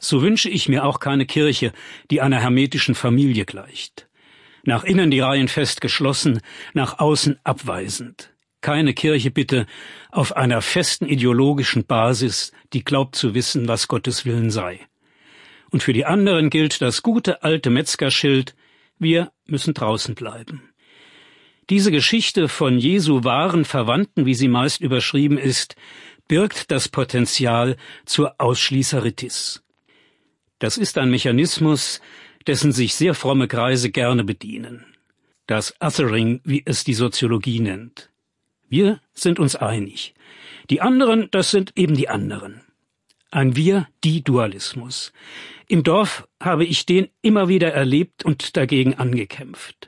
so wünsche ich mir auch keine Kirche, die einer hermetischen Familie gleicht. Nach innen die Reihen fest geschlossen, nach außen abweisend. Keine Kirche bitte auf einer festen ideologischen Basis, die glaubt zu wissen, was Gottes Willen sei. Und für die anderen gilt das gute alte Metzgerschild: Wir müssen draußen bleiben. Diese Geschichte von Jesu wahren Verwandten, wie sie meist überschrieben ist, birgt das Potenzial zur Ausschließeritis. Das ist ein Mechanismus, dessen sich sehr fromme Kreise gerne bedienen. Das Othering, wie es die Soziologie nennt. Wir sind uns einig. Die anderen, das sind eben die anderen. Ein Wir-die-Dualismus. Im Dorf habe ich den immer wieder erlebt und dagegen angekämpft.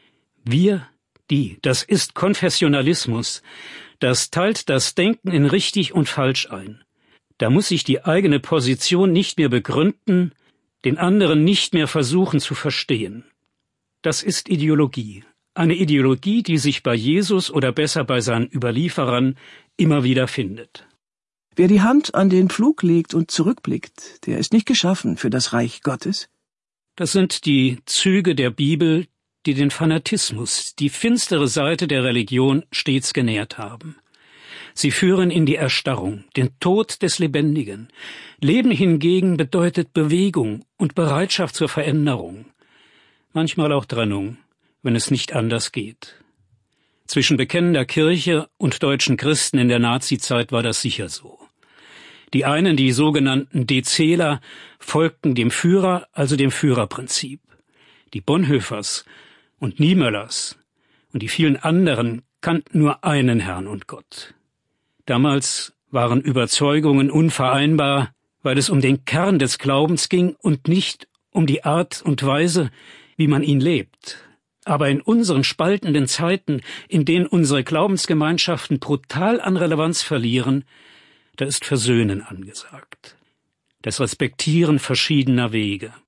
Wir-die, das ist Konfessionalismus. Das teilt das Denken in richtig und falsch ein. Da muss sich die eigene Position nicht mehr begründen, den anderen nicht mehr versuchen zu verstehen. Das ist Ideologie. Eine Ideologie, die sich bei Jesus oder besser bei seinen Überlieferern immer wieder findet. Wer die Hand an den Pflug legt und zurückblickt, der ist nicht geschaffen für das Reich Gottes. Das sind die Züge der Bibel, die den Fanatismus, die finstere Seite der Religion stets genährt haben. Sie führen in die Erstarrung, den Tod des Lebendigen. Leben hingegen bedeutet Bewegung und Bereitschaft zur Veränderung. Manchmal auch Trennung, wenn es nicht anders geht. Zwischen bekennender Kirche und deutschen Christen in der Nazizeit war das sicher so. Die einen, die sogenannten Dezeler, folgten dem Führer, also dem Führerprinzip. Die Bonhoeffers und Niemöllers und die vielen anderen kannten nur einen Herrn und Gott. Damals waren Überzeugungen unvereinbar, weil es um den Kern des Glaubens ging und nicht um die Art und Weise, wie man ihn lebt. Aber in unseren spaltenden Zeiten, in denen unsere Glaubensgemeinschaften brutal an Relevanz verlieren, da ist Versöhnen angesagt. Das Respektieren verschiedener Wege.